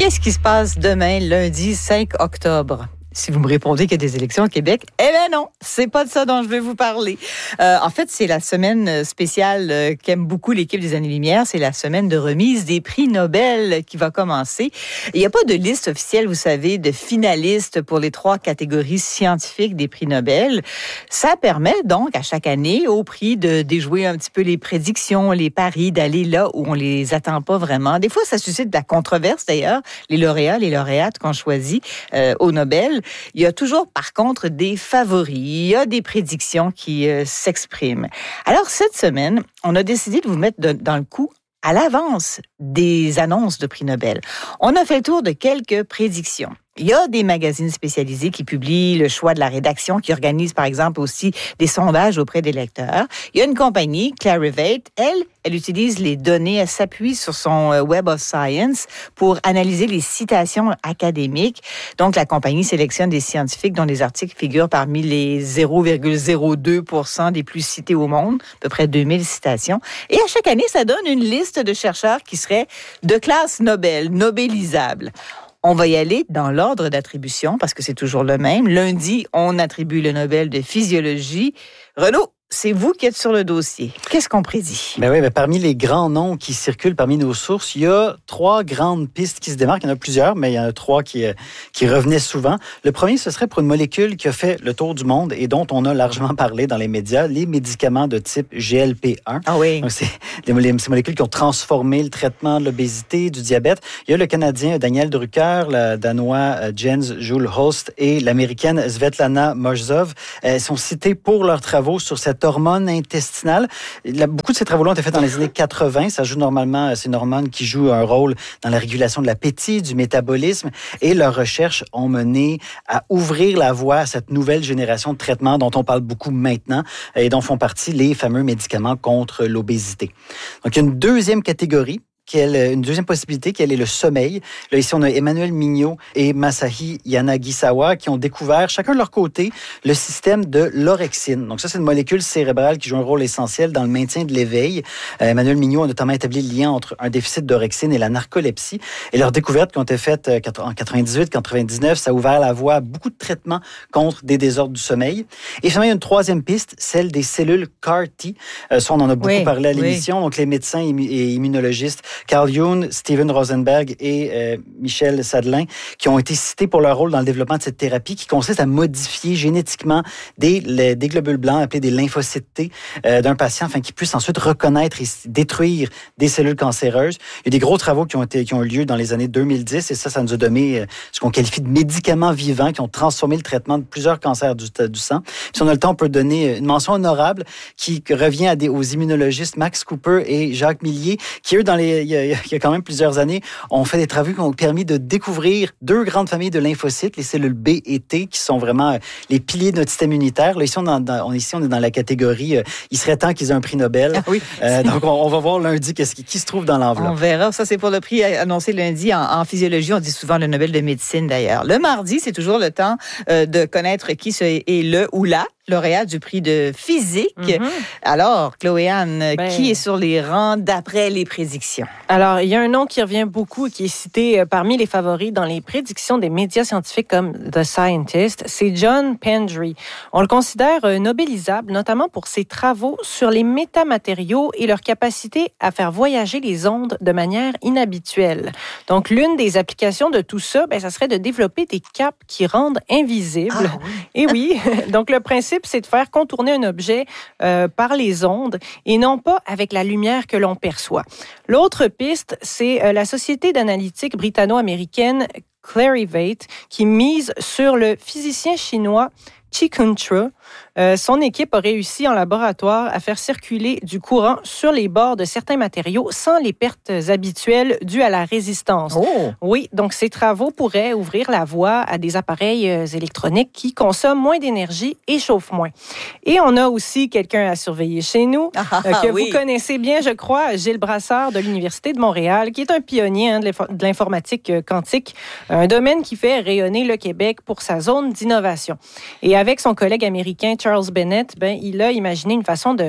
Qu'est-ce qui se passe demain, lundi 5 octobre? Si vous me répondez qu'il y a des élections au Québec, eh bien non, c'est pas de ça dont je vais vous parler. En fait, c'est la semaine spéciale qu'aime beaucoup l'équipe des Années-Lumière. C'est la semaine de remise des prix Nobel qui va commencer. Il n'y a pas de liste officielle, vous savez, de finalistes pour les 3 catégories scientifiques des prix Nobel. Ça permet donc à chaque année au prix de déjouer un petit peu les prédictions, les paris, d'aller là où on les attend pas vraiment. Des fois, ça suscite de la controverse d'ailleurs, les lauréats, les lauréates qu'on choisit au Nobel. Il y a toujours, par contre, des favoris. Il y a des prédictions qui s'expriment. Alors, cette semaine, on a décidé de vous mettre dans le coup à l'avance des annonces de prix Nobel. On a fait le tour de quelques prédictions. Il y a des magazines spécialisés qui publient le choix de la rédaction, qui organisent, par exemple, aussi des sondages auprès des lecteurs. Il y a une compagnie, Clarivate, elle utilise les données, elle s'appuie sur son Web of Science pour analyser les citations académiques. Donc, la compagnie sélectionne des scientifiques dont les articles figurent parmi les 0,02% des plus cités au monde, à peu près 2000 citations. Et à chaque année, ça donne une liste de chercheurs qui seraient de classe Nobel, nobélisables. On va y aller dans l'ordre d'attribution parce que c'est toujours le même. Lundi, on attribue le Nobel de physiologie. Renaud, c'est vous qui êtes sur le dossier. Qu'est-ce qu'on prédit? Parmi les grands noms qui circulent parmi nos sources, il y a 3 grandes pistes qui se démarquent. Il y en a plusieurs, mais il y en a 3 qui revenaient souvent. Le premier, ce serait pour une molécule qui a fait le tour du monde et dont on a largement parlé dans les médias, les médicaments de type GLP-1. Ah oui. Donc, c'est ces molécules qui ont transformé le traitement de l'obésité, du diabète. Il y a le Canadien Daniel Drucker, le Danois Jens Juul Holst et l'Américaine Svetlana Mojsov. Ils sont cités pour leurs travaux sur cette hormone intestinale. Beaucoup de ces travaux-là ont été faits dans les années 80. Ça joue normalement, c'est une hormone qui joue un rôle dans la régulation de l'appétit, du métabolisme. Et leurs recherches ont mené à ouvrir la voie à cette nouvelle génération de traitements dont on parle beaucoup maintenant et dont font partie les fameux médicaments contre l'obésité. Donc, il y a une deuxième catégorie, une deuxième possibilité, qui est le sommeil. Là, ici, on a Emmanuel Mignot et Masahi Yanagisawa qui ont découvert, chacun de leur côté, le système de l'orexine. Donc ça, c'est une molécule cérébrale qui joue un rôle essentiel dans le maintien de l'éveil. Emmanuel Mignot a notamment établi le lien entre un déficit d'orexine et la narcolepsie. Et leurs découvertes qui ont été faites en 98-99, ça a ouvert la voie à beaucoup de traitements contre des désordres du sommeil. Et finalement, il y a une troisième piste, celle des cellules CAR-T. Ça, on en a beaucoup parlé à l'émission. Donc, les médecins et immunologistes Carl June, Steven Rosenberg et Michel Sadelain, qui ont été cités pour leur rôle dans le développement de cette thérapie qui consiste à modifier génétiquement des globules blancs appelés des lymphocytes T d'un patient afin qu'il puisse ensuite reconnaître et détruire des cellules cancéreuses. Il y a des gros travaux qui ont eu lieu dans les années 2010 et ça nous a donné ce qu'on qualifie de médicaments vivants qui ont transformé le traitement de plusieurs cancers du sang. Puis, si on a le temps, on peut donner une mention honorable qui revient aux immunologistes Max Cooper et Jacques Millier qui, eux, il y a quand même plusieurs années, ont fait des travaux qui ont permis de découvrir 2 grandes familles de lymphocytes, les cellules B et T, qui sont vraiment les piliers de notre système immunitaire. Là, ici, on est dans la catégorie il serait temps qu'ils aient un prix Nobel. Ah oui. Donc, on va voir lundi qui se trouve dans l'enveloppe. On verra. Ça, c'est pour le prix annoncé lundi en physiologie. On dit souvent le Nobel de médecine, d'ailleurs. Le mardi, c'est toujours le temps de connaître qui est le ou la lauréat du prix de physique. Mm-hmm. Alors, Chloé-Anne, qui est sur les rangs d'après les prédictions? Alors, il y a un nom qui revient beaucoup et qui est cité parmi les favoris dans les prédictions des médias scientifiques comme The Scientist, c'est John Pendry. On le considère nobélisable, notamment pour ses travaux sur les métamatériaux et leur capacité à faire voyager les ondes de manière inhabituelle. Donc, l'une des applications de tout ça, ça serait de développer des capes qui rendent invisibles. Ah, oui. Et oui, donc le principe, c'est de faire contourner un objet par les ondes et non pas avec la lumière que l'on perçoit. L'autre piste, c'est la société d'analytique britanno-américaine Clarivate qui mise sur le physicien chinois Chikuntra. Son équipe a réussi en laboratoire à faire circuler du courant sur les bords de certains matériaux sans les pertes habituelles dues à la résistance. Oh. Oui, donc ces travaux pourraient ouvrir la voie à des appareils électroniques qui consomment moins d'énergie et chauffent moins. Et on a aussi quelqu'un à surveiller chez nous, vous connaissez bien, je crois, Gilles Brassard de l'Université de Montréal, qui est un pionnier de l'informatique quantique, un domaine qui fait rayonner le Québec pour sa zone d'innovation. Et avec son collègue américain Charles Bennett, il a imaginé une façon de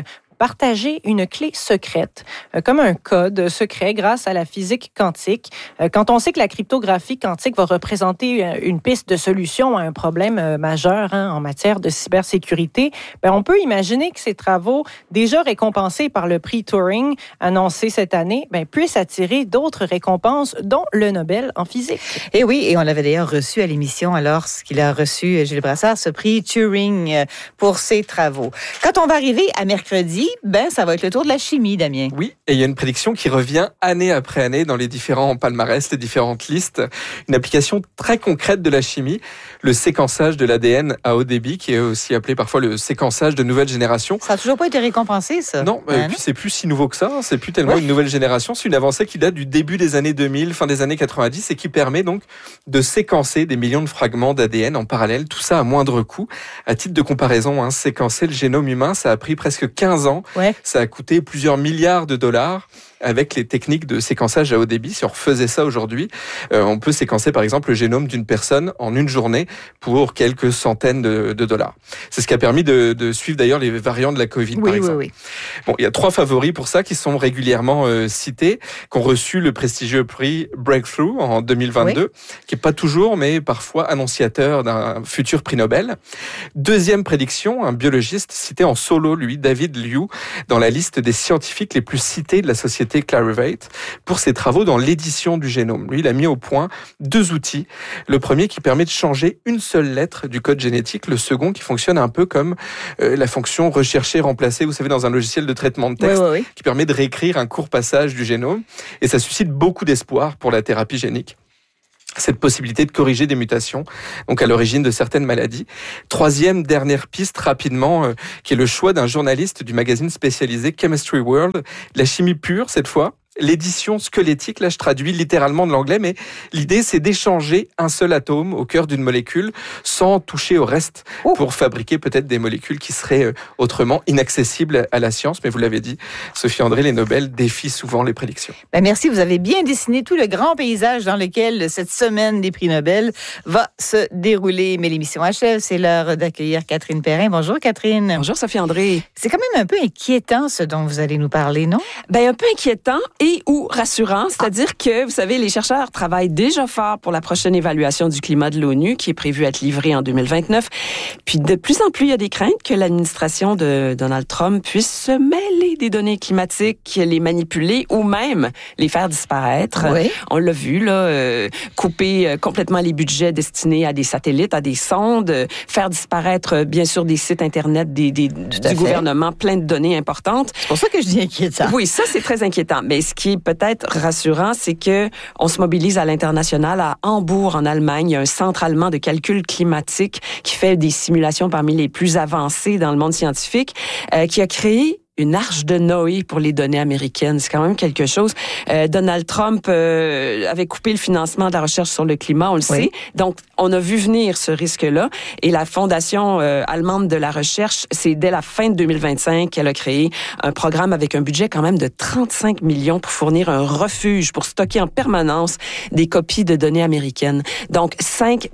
partager une clé secrète, comme un code secret grâce à la physique quantique. Quand on sait que la cryptographie quantique va représenter une piste de solution à un problème majeur en matière de cybersécurité, on peut imaginer que ces travaux, déjà récompensés par le prix Turing annoncé cette année, puissent attirer d'autres récompenses, dont le Nobel en physique. Et oui, et on l'avait d'ailleurs reçu à l'émission alors qu'il a reçu, Gilles Brassard, ce prix Turing pour ses travaux. Quand on va arriver à mercredi, ça va être le tour de la chimie, Damien. Oui, et il y a une prédiction qui revient année après année dans les différents palmarès, les différentes listes. Une application très concrète de la chimie, le séquençage de l'ADN à haut débit, qui est aussi appelé parfois le séquençage de nouvelle génération. Ça n'a toujours pas été récompensé, ça? Non, et puis c'est plus si nouveau que ça. C'est plus tellement une nouvelle génération. C'est une avancée qui date du début des années 2000, fin des années 90, et qui permet donc de séquencer des millions de fragments d'ADN en parallèle, tout ça à moindre coût. À titre de comparaison, séquencer le génome humain, ça a pris presque 15 ans. Ouais. Ça a coûté plusieurs milliards de dollars. Avec les techniques de séquençage à haut débit, si on refaisait ça aujourd'hui, on peut séquencer par exemple le génome d'une personne en une journée pour quelques centaines de dollars. C'est ce qui a permis de suivre d'ailleurs les variants de la Covid, par exemple. Oui. Bon, il y a 3 favoris pour ça qui sont régulièrement cités, qui ont reçu le prestigieux prix Breakthrough en 2022, qui est pas toujours, mais parfois annonciateur d'un futur prix Nobel. Deuxième prédiction, un biologiste cité en solo, lui, David Liu, dans la liste des scientifiques les plus cités de la société Clarivate pour ses travaux dans l'édition du génome. Lui, il a mis au point 2 outils. Le premier qui permet de changer une seule lettre du code génétique. Le second qui fonctionne un peu comme la fonction rechercher, remplacer, vous savez, dans un logiciel de traitement de texte, qui permet de réécrire un court passage du génome. Et ça suscite beaucoup d'espoir pour la thérapie génique. Cette possibilité de corriger des mutations, donc à l'origine de certaines maladies. Troisième, dernière piste rapidement, qui est le choix d'un journaliste du magazine spécialisé Chemistry World, la chimie pure cette fois. L'édition squelettique, là je traduis littéralement de l'anglais, mais l'idée c'est d'échanger un seul atome au cœur d'une molécule sans toucher au reste pour fabriquer peut-être des molécules qui seraient autrement inaccessibles à la science. Mais vous l'avez dit, Sophie André, les Nobel défient souvent les prédictions. Merci, vous avez bien dessiné tout le grand paysage dans lequel cette semaine des prix Nobel va se dérouler. Mais l'émission achève, c'est l'heure d'accueillir Catherine Perrin. Bonjour Catherine. Bonjour Sophie André. C'est quand même un peu inquiétant ce dont vous allez nous parler, non? Un peu inquiétant et ou rassurant, c'est-à-dire que, vous savez, les chercheurs travaillent déjà fort pour la prochaine évaluation du climat de l'ONU qui est prévue être livrée en 2029. Puis de plus en plus, il y a des craintes que l'administration de Donald Trump puisse se mêler des données climatiques, les manipuler ou même les faire disparaître. Oui. On l'a vu, là, couper complètement les budgets destinés à des satellites, à des sondes, faire disparaître, bien sûr, des sites Internet du gouvernement, plein de données importantes. C'est pour ça que je dis inquiétant. Oui, ça, c'est très inquiétant. Mais ce qui est peut-être rassurant, c'est que on se mobilise à l'international. À Hambourg, en Allemagne, il y a un centre allemand de calcul climatique qui fait des simulations parmi les plus avancées dans le monde scientifique, qui a créé une arche de Noé pour les données américaines. C'est quand même quelque chose. Donald Trump avait coupé le financement de la recherche sur le climat, on le sait. Donc, on a vu venir ce risque-là. Et la Fondation allemande de la recherche, c'est dès la fin de 2025 qu'elle a créé un programme avec un budget quand même de 35 millions pour fournir un refuge, pour stocker en permanence des copies de données américaines. Donc, 5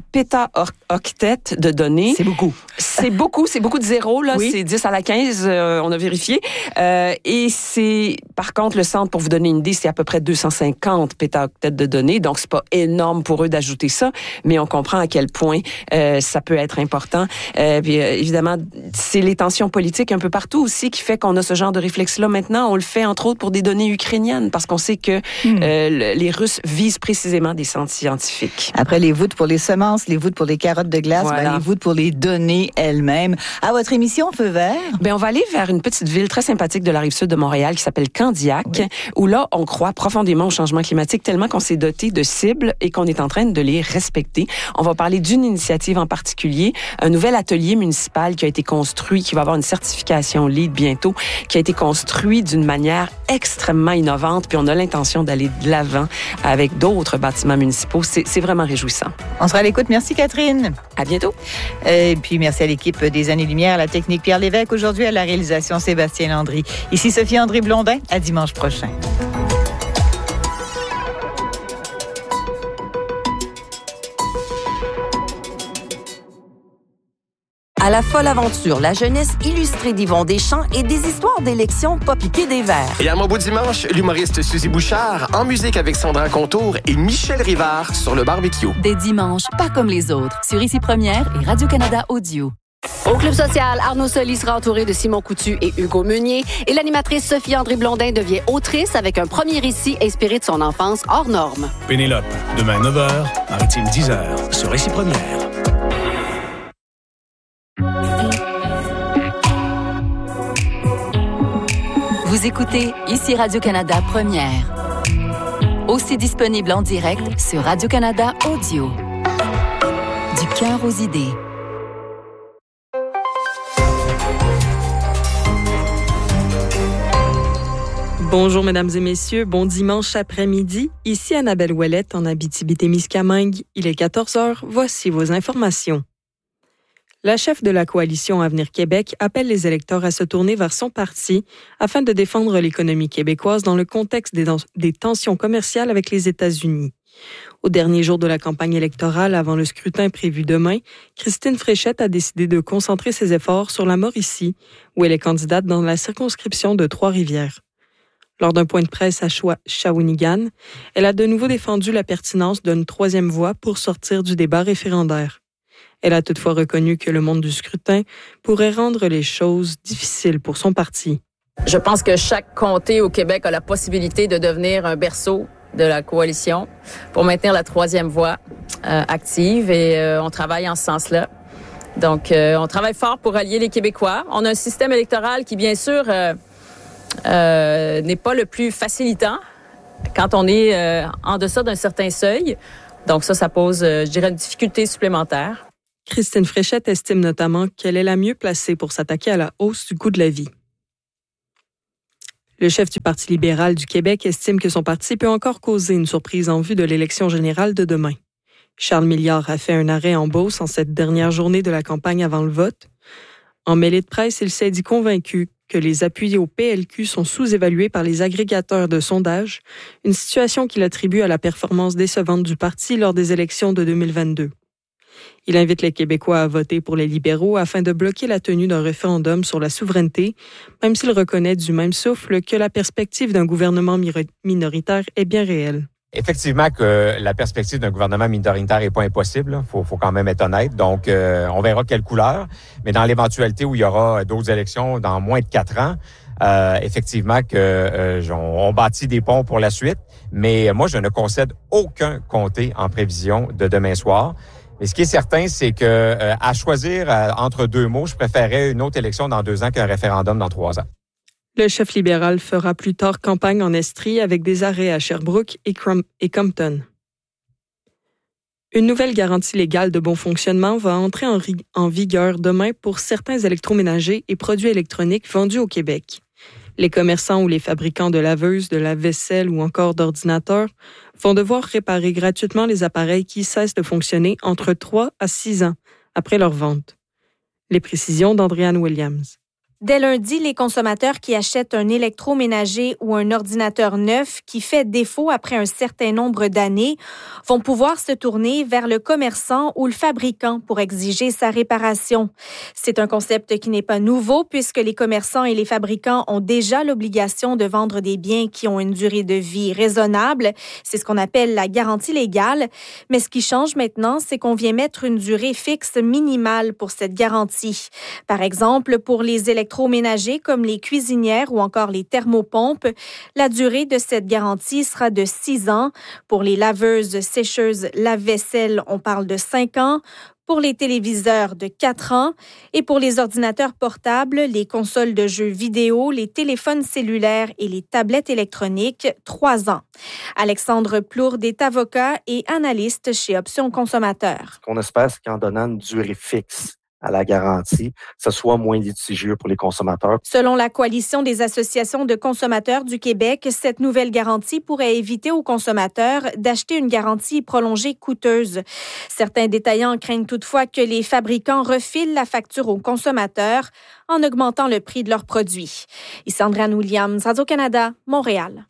pétaoctets de données. C'est beaucoup. C'est beaucoup de zéros, là. Oui. C'est 10 à la 15, on a vérifié. Et c'est, par contre, le centre, pour vous donner une idée, c'est à peu près 250 pétaoctets de données. Donc, c'est pas énorme pour eux d'ajouter ça, mais on comprend à quel point ça peut être important. Puis, évidemment, c'est les tensions politiques un peu partout aussi qui fait qu'on a ce genre de réflexe-là maintenant. On le fait, entre autres, pour des données ukrainiennes, parce qu'on sait que les Russes visent précisément des centres scientifiques. Après les voûtes pour les semences, les voûtes pour les carottes de glace, voilà. Les voûtes pour les données elles-mêmes. À votre émission Feu vert? On va aller vers une petite ville très sympathique de la Rive-Sud de Montréal qui s'appelle Candiac, où là, on croit profondément au changement climatique tellement qu'on s'est doté de cibles et qu'on est en train de les respecter. On va parler d'une initiative en particulier, un nouvel atelier municipal qui a été construit, qui va avoir une certification LEED bientôt, qui a été construit d'une manière extrêmement innovante, puis on a l'intention d'aller de l'avant avec d'autres bâtiments municipaux. C'est vraiment réjouissant. On sera à l'écoute. Merci Catherine. À bientôt. Et puis merci à l'équipe des Années-Lumière, à la technique Pierre Lévesque, aujourd'hui à la réalisation Sébastien Landry. Ici Sophie André Blondin, à dimanche prochain. À la folle aventure, la jeunesse illustrée d'Yvon Deschamps et des histoires d'élections pas piquées des verres. Et à mon beau dimanche, l'humoriste Suzy Bouchard, en musique avec Sandra Contour et Michel Rivard sur le barbecue. Des dimanches, pas comme les autres, sur Ici Première et Radio-Canada Audio. Au Club social, Arnaud Soli sera entouré de Simon Coutu et Hugo Meunier. Et l'animatrice Sophie-André Blondin devient autrice avec un premier récit inspiré de son enfance hors norme. Pénélope, demain 9h, Maritime 10h, sur Ici Première. Vous écoutez Ici Radio-Canada Première. Aussi disponible en direct sur Radio-Canada Audio. Du cœur aux idées. Bonjour, mesdames et messieurs. Bon dimanche après-midi. Ici Annabelle Ouellette en Abitibi-Témiscamingue. Il est 14h. Voici vos informations. La chef de la coalition Avenir Québec appelle les électeurs à se tourner vers son parti afin de défendre l'économie québécoise dans le contexte des tensions commerciales avec les États-Unis. Au dernier jour de la campagne électorale avant le scrutin prévu demain, Christine Fréchette a décidé de concentrer ses efforts sur la Mauricie, où elle est candidate dans la circonscription de Trois-Rivières. Lors d'un point de presse à Shawinigan, elle a de nouveau défendu la pertinence d'une troisième voie pour sortir du débat référendaire. Elle a toutefois reconnu que le monde du scrutin pourrait rendre les choses difficiles pour son parti. Je pense que chaque comté au Québec a la possibilité de devenir un berceau de la coalition pour maintenir la troisième voie active et on travaille en ce sens-là. Donc, on travaille fort pour allier les Québécois. On a un système électoral qui, bien sûr, n'est pas le plus facilitant quand on est en deçà d'un certain seuil. Donc ça pose, je dirais, une difficulté supplémentaire. Christine Fréchette estime notamment qu'elle est la mieux placée pour s'attaquer à la hausse du coût de la vie. Le chef du Parti libéral du Québec estime que son parti peut encore causer une surprise en vue de l'élection générale de demain. Charles Milliard a fait un arrêt en Beauce en cette dernière journée de la campagne avant le vote. En mêlée de presse, il s'est dit convaincu que les appuis au PLQ sont sous-évalués par les agrégateurs de sondages, une situation qu'il attribue à la performance décevante du parti lors des élections de 2022. Il invite les Québécois à voter pour les libéraux afin de bloquer la tenue d'un référendum sur la souveraineté, même s'il reconnaît du même souffle que la perspective d'un gouvernement minoritaire est bien réelle. Effectivement que la perspective d'un gouvernement minoritaire n'est pas impossible. Faut quand même être honnête. Donc, on verra quelle couleur. Mais dans l'éventualité où il y aura d'autres élections dans moins de 4 ans, effectivement que on bâtit des ponts pour la suite. Mais moi, je ne concède aucun comté en prévision de demain soir. Mais ce qui est certain, c'est que à choisir entre deux mots, je préférerais une autre élection dans 2 ans qu'un référendum dans 3 ans. Le chef libéral fera plus tard campagne en Estrie avec des arrêts à Sherbrooke et Compton. Une nouvelle garantie légale de bon fonctionnement va entrer en vigueur demain pour certains électroménagers et produits électroniques vendus au Québec. Les commerçants ou les fabricants de laveuses, de lave-vaisselle ou encore d'ordinateurs vont devoir réparer gratuitement les appareils qui cessent de fonctionner entre 3 à 6 ans après leur vente. Les précisions d'Andréane Williams. Dès lundi, les consommateurs qui achètent un électroménager ou un ordinateur neuf qui fait défaut après un certain nombre d'années vont pouvoir se tourner vers le commerçant ou le fabricant pour exiger sa réparation. C'est un concept qui n'est pas nouveau puisque les commerçants et les fabricants ont déjà l'obligation de vendre des biens qui ont une durée de vie raisonnable. C'est ce qu'on appelle la garantie légale. Mais ce qui change maintenant, c'est qu'on vient mettre une durée fixe minimale pour cette garantie. Par exemple, pour les électroménagers comme les cuisinières ou encore les thermopompes, la durée de cette garantie sera de 6 ans. Pour les laveuses, sécheuses, lave-vaisselle, on parle de 5 ans. Pour les téléviseurs, de 4 ans. Et pour les ordinateurs portables, les consoles de jeux vidéo, les téléphones cellulaires et les tablettes électroniques, 3 ans. Alexandre Plourde est avocat et analyste chez Options Consommateurs. Ce qu'on espère, c'est qu'en donnant une durée fixe à la garantie, ce soit moins litigieux pour les consommateurs. Selon la Coalition des associations de consommateurs du Québec, cette nouvelle garantie pourrait éviter aux consommateurs d'acheter une garantie prolongée coûteuse. Certains détaillants craignent toutefois que les fabricants refilent la facture aux consommateurs en augmentant le prix de leurs produits. Ici Andréane Williams, Radio-Canada, Montréal.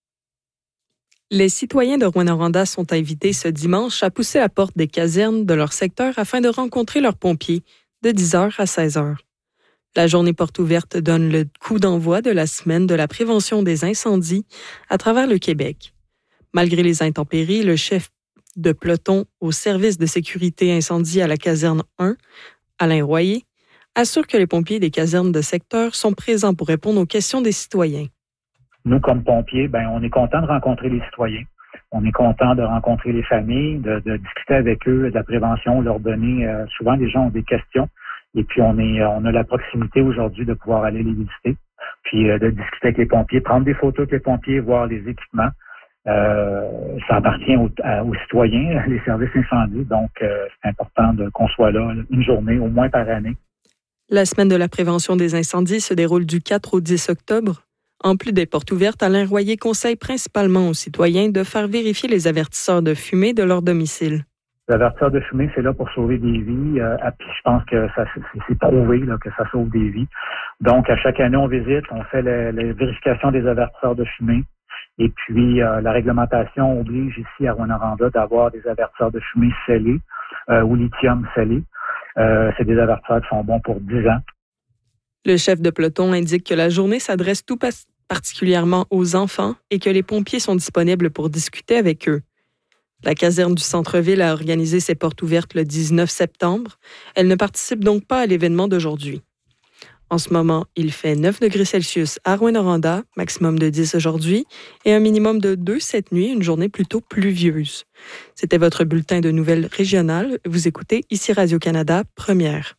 Les citoyens de Rouyn-Noranda sont invités ce dimanche à pousser la porte des casernes de leur secteur afin de rencontrer leurs pompiers de 10h à 16h. La journée porte ouverte donne le coup d'envoi de la semaine de la prévention des incendies à travers le Québec. Malgré les intempéries, le chef de peloton au service de sécurité incendie à la caserne 1, Alain Royer, assure que les pompiers des casernes de secteur sont présents pour répondre aux questions des citoyens. Nous, comme pompiers, on est content de rencontrer les citoyens. On est content de rencontrer les familles, de discuter avec eux de la prévention, leur donner. Souvent, les gens ont des questions. Et puis, on a la proximité aujourd'hui de pouvoir aller les visiter, puis de discuter avec les pompiers, prendre des photos avec les pompiers, voir les équipements. Ça appartient aux citoyens, les services incendies. Donc, c'est important qu'on soit là une journée, au moins par année. La semaine de la prévention des incendies se déroule du 4 au 10 octobre. En plus des portes ouvertes, Alain Royer conseille principalement aux citoyens de faire vérifier les avertisseurs de fumée de leur domicile. L'avertisseur de fumée, c'est là pour sauver des vies. Puis je pense que c'est prouvé là, que ça sauve des vies. Donc, à chaque année, on visite, on fait la vérification des avertisseurs de fumée. Et puis, la réglementation oblige ici à Rouyn-Noranda d'avoir des avertisseurs de fumée scellés ou lithium scellés. C'est des avertisseurs qui sont bons pour 10 ans. Le chef de peloton indique que la journée s'adresse tout particulièrement aux enfants et que les pompiers sont disponibles pour discuter avec eux. La caserne du centre-ville a organisé ses portes ouvertes le 19 septembre. Elle ne participe donc pas à l'événement d'aujourd'hui. En ce moment, il fait 9 degrés Celsius à Rouyn-Noranda, maximum de 10 aujourd'hui, et un minimum de 2 cette nuit, une journée plutôt pluvieuse. C'était votre bulletin de nouvelles régionales. Vous écoutez ici Radio-Canada, première.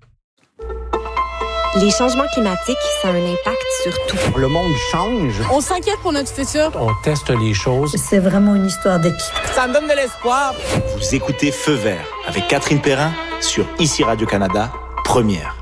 Les changements climatiques, ça a un impact sur tout. Le monde change. On s'inquiète pour notre futur. On teste les choses. C'est vraiment une histoire d'équipe. Ça me donne de l'espoir. Vous écoutez Feu vert avec Catherine Perrin sur ici Radio-Canada, première.